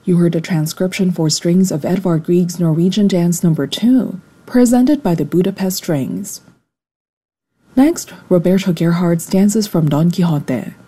You heard a transcription for strings of Edvard Grieg's Norwegian Dance No. 2, presented by the Budapest Strings. Next, Roberto Gerhard's Dances from Don Quixote.